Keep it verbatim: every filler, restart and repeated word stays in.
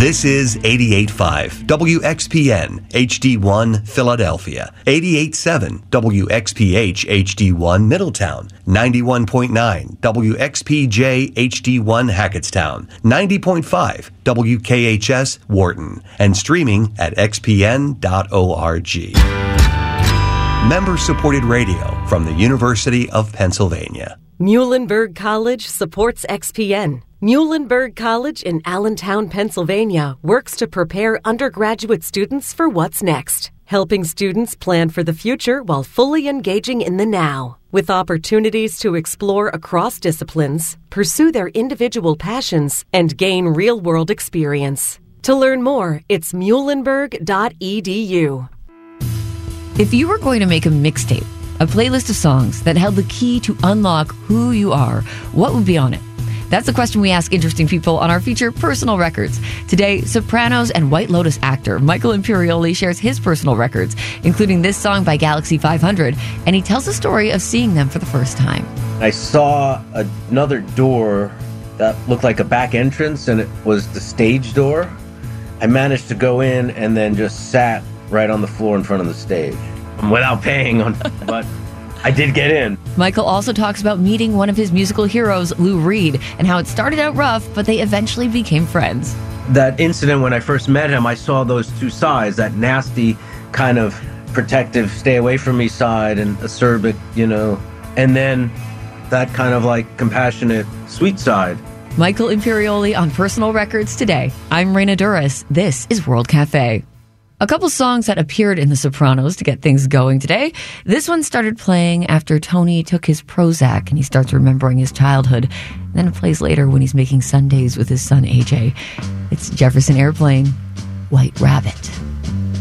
This is eighty-eight point five W X P N H D one Philadelphia, eighty-eight point seven W X P H H D one Middletown, ninety-one point nine W X P J H D one Hackettstown, ninety point five W K H S Wharton, and streaming at x p n dot org. Member-supported radio from the University of Pennsylvania. Muhlenberg College supports X P N. Muhlenberg College in Allentown, Pennsylvania works to prepare undergraduate students for what's next, helping students plan for the future while fully engaging in the now. With opportunities to explore across disciplines, pursue their individual passions, and gain real-world experience. To learn more, it's muhlenberg dot e d u. If you were going to make a mixtape, a playlist of songs that held the key to unlock who you are, what would be on it? That's the question we ask interesting people on our feature, Personal Records. Today, Sopranos and White Lotus actor Michael Imperioli shares his personal records, including this song by Galaxy five hundred, and he tells the story of seeing them for the first time. I saw another door that looked like a back entrance, and it was the stage door. I managed to go in and then just sat right on the floor in front of the stage without paying, on, but I did get in. Michael also talks about meeting one of his musical heroes, Lou Reed, and how it started out rough, but they eventually became friends. That incident when I first met him, I saw those two sides, that nasty kind of protective, stay away from me side and acerbic, you know, and then that kind of like compassionate, sweet side. Michael Imperioli on Personal Records today. I'm Raina Duras. This is World Cafe. A couple songs that appeared in The Sopranos to get things going today. This one started playing after Tony took his Prozac and he starts remembering his childhood. And then it plays later when he's making sundaes with his son A J. It's Jefferson Airplane, White Rabbit.